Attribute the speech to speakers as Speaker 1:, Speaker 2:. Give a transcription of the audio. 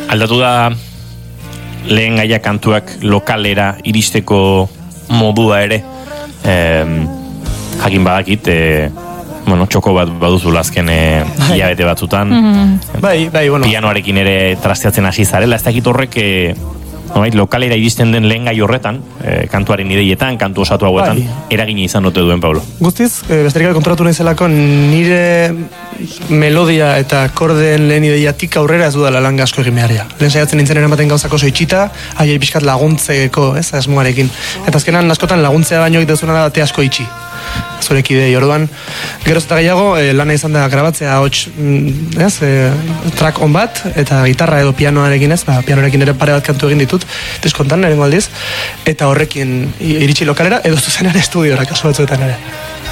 Speaker 1: aldatu da lehen gaia kantuak lokalera iristeko modua ere, jakin badakit, txoko bat baduzula azken hilabete batzutan.
Speaker 2: Bai, bueno.
Speaker 1: Pianoarekin ere trasteatzen hasi zarela, ez dakit horrek lokalera iristen den lehen gai horretan, kantuaren ideietan, kantu osatu hauetan, eragina izan dute duen, Paulo.
Speaker 2: Guztiz, besterik konturatu nahizelako nire melodia eta akordeen lehen ideiatik aurrera ez dudala lan asko egin beharria. Lehen saiatzen nintzen eramaten gauzako oso itxita, haiei pixkat laguntzeko, asmoarekin. Eta azkenan askotan laguntzea baino egitezuna da bate asko itxi. Zurek idei, orduan, geroz eta gehiago, lana izan da grabatzea track on bat, eta gitarra edo pianoarekin pianoarekin ere pare bat kantu egin ditut, diskontan, erengo aldiz, eta horrekin iritsi lokalera, edo zuzen ere estudiora, kasu batzuetan ere.